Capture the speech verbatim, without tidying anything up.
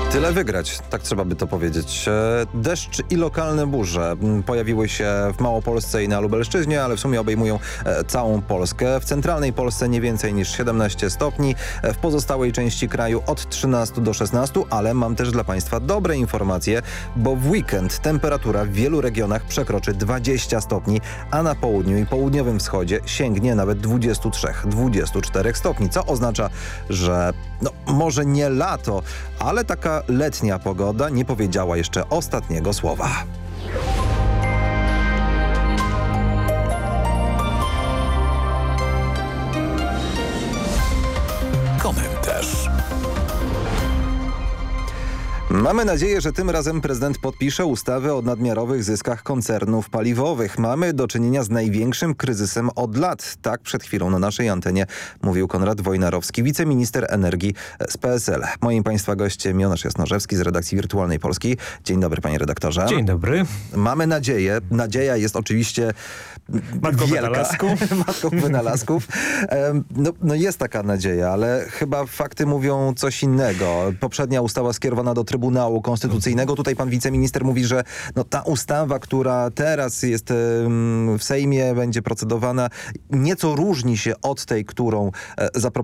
Tyle wygrać, tak trzeba by to powiedzieć. Deszcz i lokalne burze pojawiły się w Małopolsce i na Lubelszczyźnie, ale w sumie obejmują całą Polskę. W centralnej Polsce nie więcej niż siedemnaście stopni, w pozostałej części kraju od trzynastu do szesnastu, ale mam też dla Państwa dobre informacje, bo w weekend temperatura w wielu regionach przekroczy dwadzieścia stopni, a na południu i południowym wschodzie sięgnie nawet dwudziestu trzech do dwudziestu czterech stopni, co oznacza, że no może nie lato, ale taka letnia pogoda nie powiedziała jeszcze ostatniego słowa. Komentarz. Mamy nadzieję, że tym razem prezydent podpisze ustawę o nadmiarowych zyskach koncernów paliwowych. Mamy do czynienia z największym kryzysem od lat. Tak przed chwilą na naszej antenie mówił Konrad Wojnarowski, wiceminister energii z P S L. Moim Państwa gościem Jonasz Jasnorzewski z redakcji Wirtualnej Polski. Dzień dobry, panie redaktorze. Dzień dobry. Mamy nadzieję. Nadzieja jest oczywiście Matką wielka. wynalazków. Matką wynalazków. No, no jest taka nadzieja, ale chyba fakty mówią coś innego. Poprzednia ustawa skierowana do Trybunału Konstytucyjnego. Tutaj pan wiceminister mówi, że no, ta ustawa, która teraz jest w Sejmie, będzie procedowana, nieco różni się od tej, którą zaproponowano